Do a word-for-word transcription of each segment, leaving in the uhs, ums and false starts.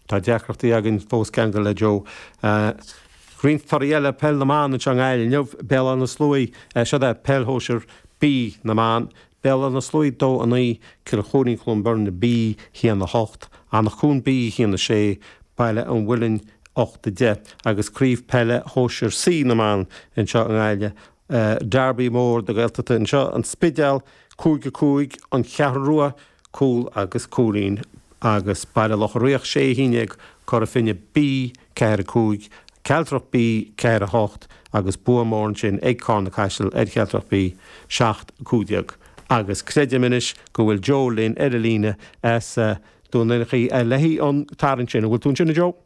Tá deachreachtaí agin fós ceangal le Joe. Green Toriella Pell na man an eil neamh bell na slúi se a pellhóisiir bí na man. Bell na slúi dó an í cilchóní chlún burn na bí hí na hocht, an nach chún bí hí na sé baile an bhfuilin ochta de agus críomh pelle hóisiir sí na man in seo an eile. Darby mór de gailtata in seo an spideal cúig cúig an chearrua cúil agus cúlín agus baile loch rioch sé híineag chur a finne bí ceir cúig, ceiltrach bí ceir a hocht agus buamórn sin ag cá na caiisiil ag ceiltrach bí seacht cúideag. Agus crediimiis go bhfuil Joe linn ar a líne as dúnachaí a lehí an tarann sin. Bhfuil tún sinna Joe?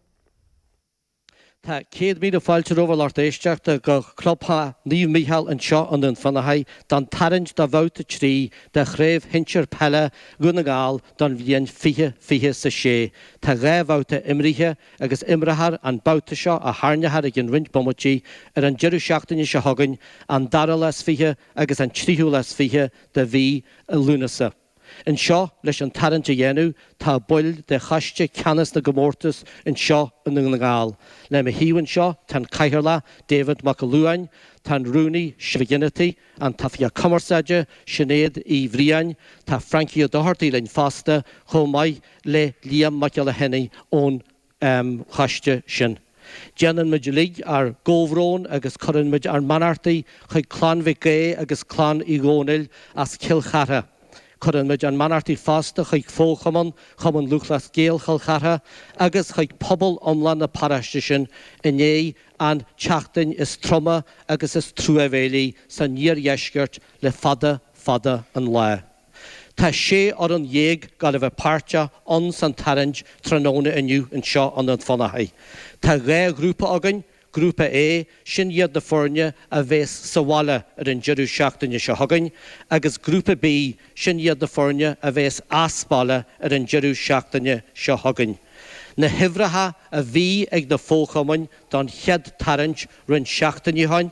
Tá céad míle fáilte róbhar éisteachta go clubha Níomh Mícheál an seo an den fannahaid don tarint do bhóta trí de chréibh hinseir pelle gona gáil don bhíon fiche fiche sa sé. Tá réibhóta imrithe agus imrethar an bóta seo a tharnethar ag an rint bomotí ar an deirú seachtaine se thugann an dara les fiche agus an tríú les fiche de bhí a lúnasa. In seo leis an tarint a dhéanú tá buil de chaiste ceannas na gomórtas in seo an na gáil. Le me híhann seo tan caithearla David McAluhan, tan Rooney Sviginity an tafia Commerceide Sinead í Bhríain, tá Frankie O'Doherty lein fasta chomai le Liam McElhenny ón um, chaiste sin. Jeanan muid lig ar góhrón agus churann muid ar manartaí chuig clán Vigé agus clán i Gcónail as Kilcharra. Churann muid an manartaí fásta chuig fóchaman chaman luchlas géal chalcharra agus chuig pobl omlan na paraiste sin iné an teachtain is troma agus is trúahéalaí san níor dheisceart le fada fada an le. Tá sé ar an dhéag gal a bheith páirte an san tarint tróna inniu in seo an an fannahaid. Tá ré grúpa agan, grúpa é sin iad na fórne a bheits sa bhaile ar an deirú seachtaine se thugann, agus grúpa B sin iad na fórne a bheits asbáile ar an deirú seachtaine se thugann. Na hibhretha a bhí ag na fóchamáin don chead tarint rinn seachtaine hain,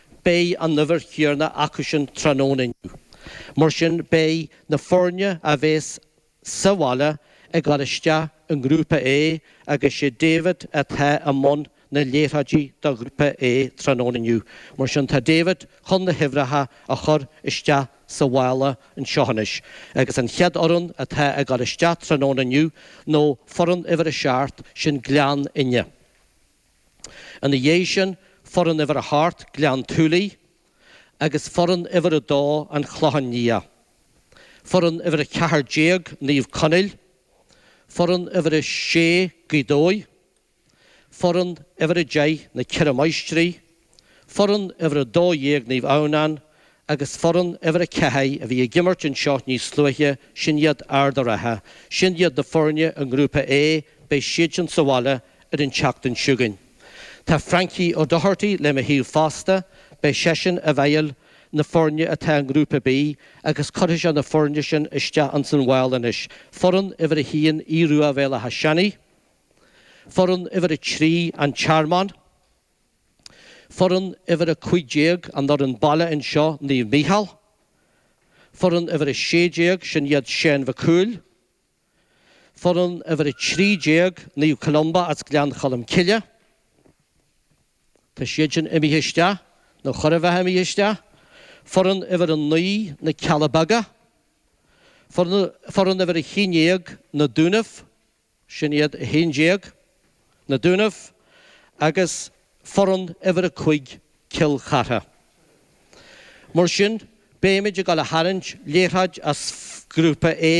bé an nuhar chiarna acu sin tróna inniu. Mar sin bé na fórne a bheits sa bhaile ag gariste an grúpa é agus sé David a the a món na léthadí do grúpa é tróna inniu. Mar sin tá David chun na hibhretha a chur iste sa bhaile an seohanis. Agus an chead orran a the ag gariste tróna inniu nó forann uimhir a seart sin glean inne. An na dhé sin forann uimhir a thart glean túlaí agus forann uimhir a dá an chlohan nia. Forann uimhir a cethar déag Níomh Conaill, forann uimhir a sé Gidói, forann uimhir a dé na Ciramaistrí, forann uimhir a dá dhéag Níomh Áunan, agus forann uimhir a cethaid a bhí a gimmart an seo níos slúithe sin iad ardarathe, sin iad na fórne an grúpa é bé siad an sa bhaile ar an teachtain siúgain. Tá Frankie O'Doherty le me híl fásta bé sesin a bhail na fórne a tá an grúpa B agus churis an na fórne sin iste an san bhail inis. Forann uimhir a híon íru a bhéile a seannaí, forann uimhir a trí an Charman, forann uimhir a cuidéag an dar an baile in seo Níomh Mícheál, forann uimhir a sédéag sin iad Shane Vacúil, forann uimhir a trídéag Níomh Columba as glean Chalam Cille. Tá siad sin imi iste, nó chur a bheith imi iste, forann uimhir an naí na Calabaga, forann uimhir a chinéag na Dúnamh, sin iad a héindéag na Dúnamh, agus forann uimhir a chuig Kilcharra. Mar sin, béimiid a gal a harint léthad as grúpa é